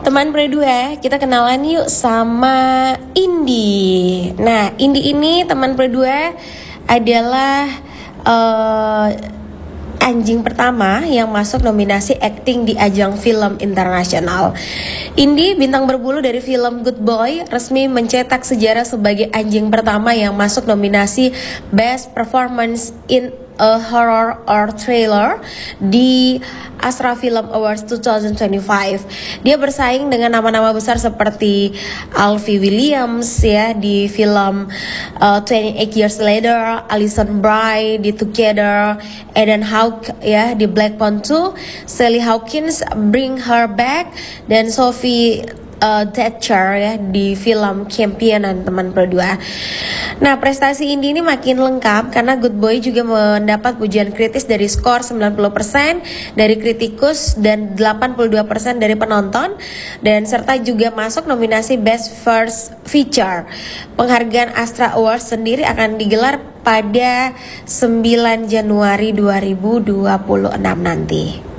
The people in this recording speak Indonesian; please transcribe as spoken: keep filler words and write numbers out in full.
Teman berdua, kita kenalan yuk sama Indi. Nah, Indi ini teman berdua adalah uh, anjing pertama yang masuk nominasi acting di ajang film internasional. Indi, bintang berbulu dari film Good Boy, resmi mencetak sejarah sebagai anjing pertama yang masuk nominasi Best Performance in a Horror or Trailer di Astra Film Awards dua ribu dua puluh lima. Dia bersaing dengan nama-nama besar seperti Alfie Williams ya di film uh, twenty-eight Years Later, Alison Brie di Together, Ethan Hawke ya di Black Panther two, Sally Hawkins Bring Her Back, dan Sophie uh, Thatcher ya di film Championan, teman berdua. Nah, prestasi Indi ini makin lengkap karena Good Boy juga mendapat pujian kritis dari skor sembilan puluh persen dari kritikus dan delapan puluh dua persen dari penonton, dan serta juga masuk nominasi Best First Feature. Penghargaan Astra Awards sendiri akan digelar pada sembilan Januari dua ribu dua puluh enam nanti.